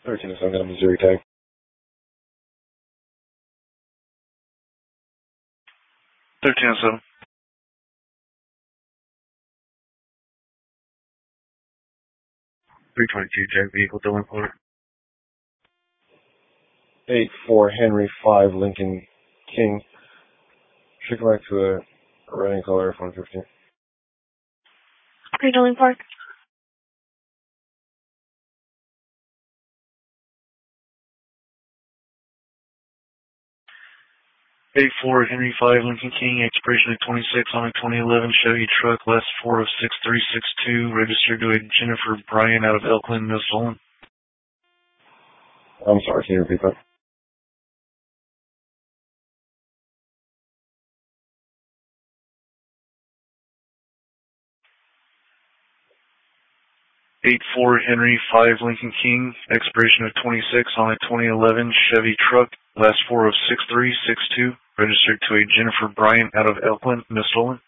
13 is got a Missouri tag. 1307. 322 Jag vehicle, Dylan Porter. 84 Henry 5 Lincoln King. Should come back to a red and color F-150. Dillon Park. 84 Henry 5 Lincoln King, expiration of 26 on a 2011 Chevy truck, last 4 of 6362, registered to a Jennifer Bryan out of Elkland, Minnesota. I'm sorry, can you repeat that? '84 Henry 5 Lincoln King, expiration of 26 on a 2011 Chevy truck, last 4 of 6362, registered to a Jennifer Bryan out of Elkland, Minnesota.